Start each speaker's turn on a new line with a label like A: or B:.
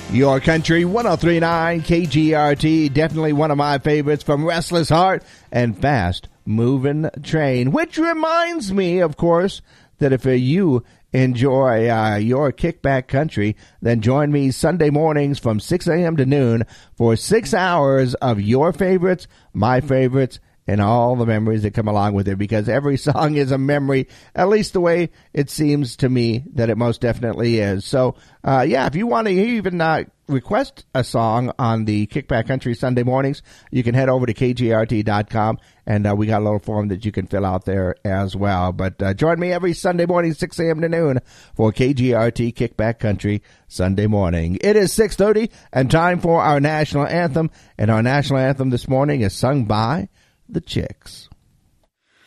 A: Your Country 103.9 KGRT, definitely one of my favorites from Restless Heart and Fast Moving Train, which reminds me, of course, that if you enjoy your kickback country, then join me Sunday mornings from 6 a.m. to noon for 6 hours of your favorites, my favorites, and all the memories that come along with it, because every song is a memory, at least the way it seems to me that it most definitely is. So, if you want to even request a song on the Kickback Country Sunday mornings, you can head over to kgrt.com, and we got a little form that you can fill out there as well. But join me every Sunday morning, 6 a.m. to noon, for KGRT Kickback Country Sunday morning. It is 6:30, and time for our national anthem, and our national anthem this morning is sung by the Chicks.